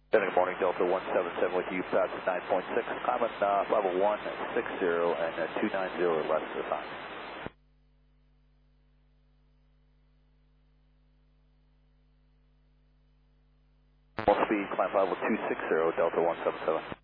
Good morning, Delta 177 with you, past 9.6, common level 160 and 290 less to the time. Full speed, climb level 260, Delta 177.